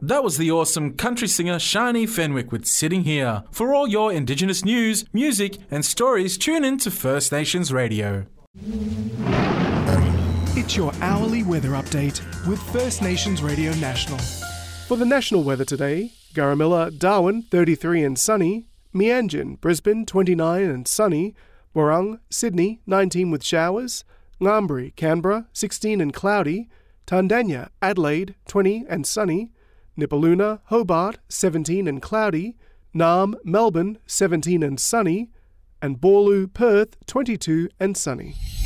That was the awesome country singer Shani Fenwick with Sitting Here. For all your Indigenous news, music and stories, tune in to First Nations Radio. It's your hourly weather update with First Nations Radio National. For the national weather today, Garamilla, Darwin, 33 and sunny, Meanjin, Brisbane, 29 and sunny, Warrung, Sydney, 19 with showers, Ngambri, Canberra, 16 and cloudy, Tandanya, Adelaide, 20 and sunny, Nipaluna, Hobart, 17 and cloudy, Naarm, Melbourne, 17 and sunny, and Boorloo, Perth, 22 and sunny.